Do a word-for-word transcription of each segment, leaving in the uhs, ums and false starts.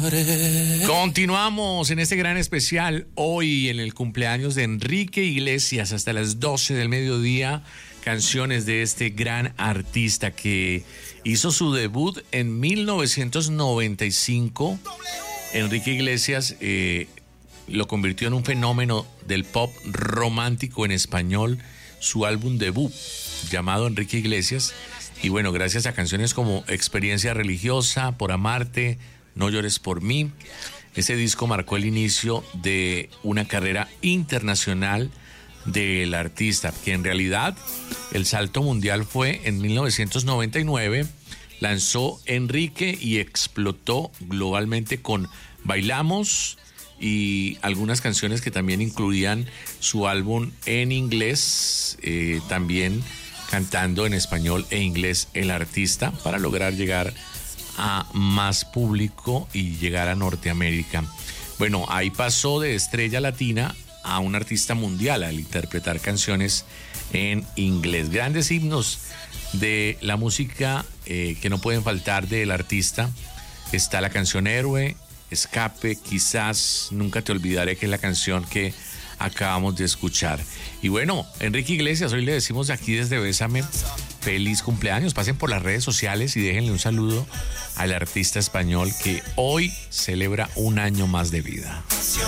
Continuamos en este gran especial hoy en el cumpleaños de Enrique Iglesias hasta las doce del mediodía, canciones de este gran artista que hizo su debut en mil novecientos noventa y cinco. Enrique Iglesias eh, lo convirtió en un fenómeno del pop romántico en español, su álbum debut llamado Enrique Iglesias, y bueno, gracias a canciones como Experiencia Religiosa, Por Amarte, No Llores por Mí, ese disco marcó el inicio de una carrera internacional del artista, que en realidad el salto mundial fue en mil novecientos noventa y nueve, lanzó Enrique y explotó globalmente con Bailamos y algunas canciones que también incluían su álbum en inglés, eh, también cantando en español e inglés el artista para lograr llegar a más público y llegar a Norteamérica. Bueno, ahí pasó de estrella latina a un artista mundial al interpretar canciones en inglés. Grandes himnos de la música eh, que no pueden faltar del artista. Está la canción Héroe, Escape, Quizás, Nunca te olvidaré, que es la canción que acabamos de escuchar. Y bueno, Enrique Iglesias, hoy le decimos aquí desde Bésame, feliz cumpleaños. Pasen por las redes sociales y déjenle un saludo al artista español que hoy celebra un año más de vida.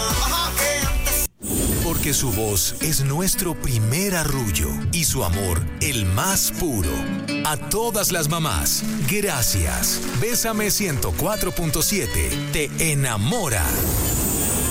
Porque su voz es nuestro primer arrullo y su amor el más puro. A todas las mamás, gracias. Bésame ciento cuatro punto siete te enamora.